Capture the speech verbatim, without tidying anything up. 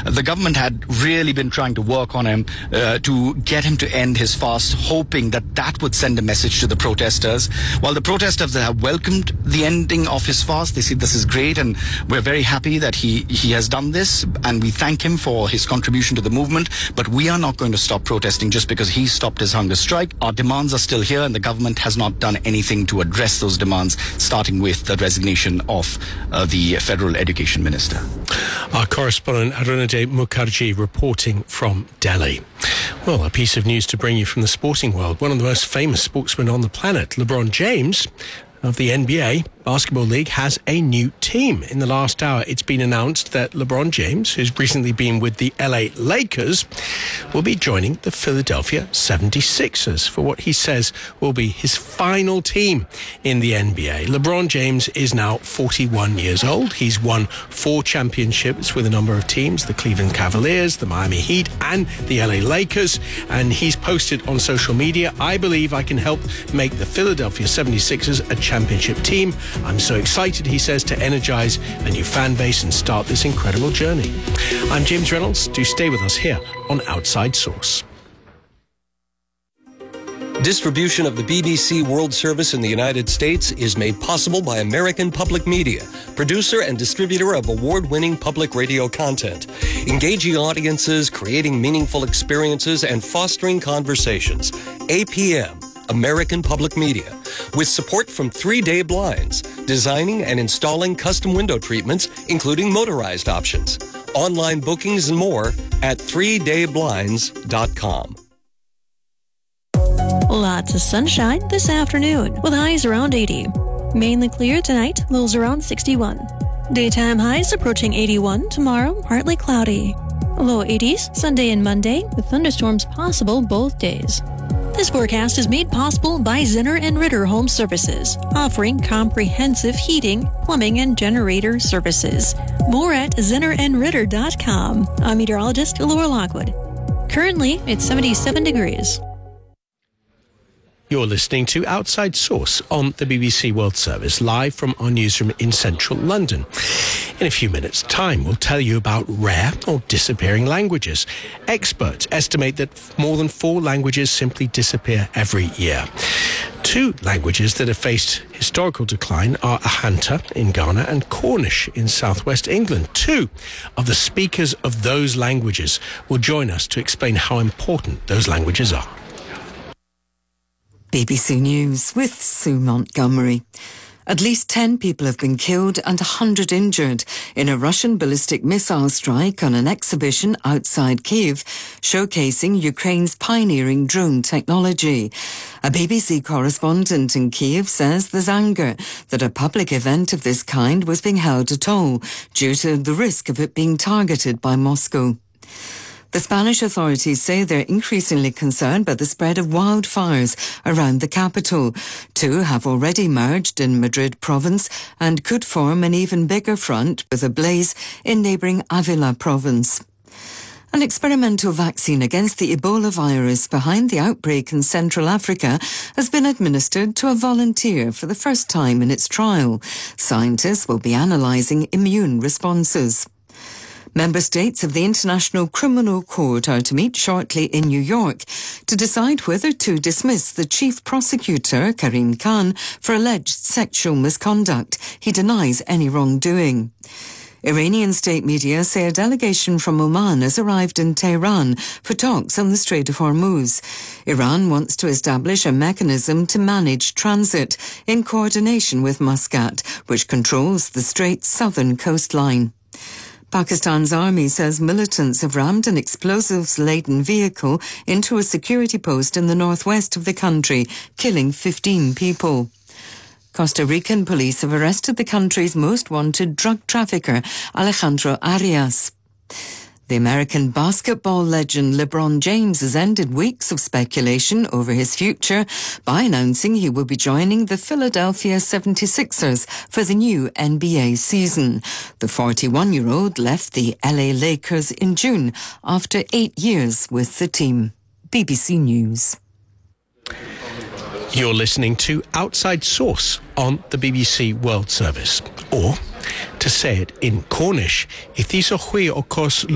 the government had really been trying to work on him uh, to get him to end his fast, hoping that that would send a message to the protesters. While the protesters have welcomed the ending of his fast, they say this is great and we're very happy that he, he has done this, and we thank him for his contribution to the movement, but we are not going to stop protesting just because he stopped his hunger strike. Our demands are still here, and the government has not done anything to address those demands, starting with the resignation of uh, the Federal Education Minister. Our correspondent Arunajay Mukherjee reporting from Delhi. Well, a piece of news to bring you from the sporting world. One of the most famous sportsmen on the planet, LeBron James, of the N B A Basketball League, has a new team. In the last hour, it's been announced that LeBron James, who's recently been with the L A Lakers, will be joining the Philadelphia seventy-sixers for what he says will be his final team in the N B A. LeBron James is now forty-one years old. He's won four championships with a number of teams, the Cleveland Cavaliers, the Miami Heat, and the L A Lakers. And he's posted on social media, "I believe I can help make the Philadelphia seventy-sixers a championship team. I'm so excited," he says, "to energize a new fan base and start this incredible journey." I'm James Reynolds. Do stay with us here on Outside Source. Distribution of the B B C World Service in the United States is made possible by American Public Media, producer and distributor of award-winning public radio content, engaging audiences, creating meaningful experiences, and fostering conversations. A P M, American Public Media, with support from Three Day Blinds, designing and installing custom window treatments, including motorized options. Online bookings and more at three day blinds dot com. Lots of sunshine this afternoon, with highs around eighty. Mainly clear tonight, lows around sixty-one. Daytime highs approaching eighty-one, tomorrow partly cloudy. Low eighties Sunday and Monday, with thunderstorms possible both days. This forecast is made possible by Zinner and Ritter Home Services, offering comprehensive heating, plumbing, and generator services. More at zinner and ritter dot com. I'm meteorologist Laura Lockwood. Currently, it's seventy-seven degrees. You're listening to Outside Source on the B B C World Service, live from our newsroom in central London. In a few minutes' time, we'll tell you about rare or disappearing languages. Experts estimate that more than four languages simply disappear every year. Two languages that have faced historical decline are Ahanta in Ghana and Cornish in southwest England. Two of the speakers of those languages will join us to explain how important those languages are. B B C News with Sue Montgomery. At least ten people have been killed and one hundred injured in a Russian ballistic missile strike on an exhibition outside Kyiv, showcasing Ukraine's pioneering drone technology. A B B C correspondent in Kyiv says there's anger that a public event of this kind was being held at all, due to the risk of it being targeted by Moscow. The Spanish authorities say they're increasingly concerned by the spread of wildfires around the capital. Two have already emerged in Madrid province and could form an even bigger front with a blaze in neighbouring Avila province. An experimental vaccine against the Ebola virus behind the outbreak in Central Africa has been administered to a volunteer for the first time in its trial. Scientists will be analysing immune responses. Member states of the International Criminal Court are to meet shortly in New York to decide whether to dismiss the chief prosecutor, Karim Khan, for alleged sexual misconduct. He denies any wrongdoing. Iranian state media say a delegation from Oman has arrived in Tehran for talks on the Strait of Hormuz. Iran wants to establish a mechanism to manage transit in coordination with Muscat, which controls the strait's southern coastline. Pakistan's army says militants have rammed an explosives-laden vehicle into a security post in the northwest of the country, killing fifteen people. Costa Rican police have arrested the country's most wanted drug trafficker, Alejandro Arias. The American basketball legend LeBron James has ended weeks of speculation over his future by announcing he will be joining the Philadelphia seventy-sixers for the new N B A season. The forty-one-year-old left the L A Lakers in June after eight years with the team. B B C News. You're listening to Outside Source on the B B C World Service. Or, to say it in Cornish, if these are o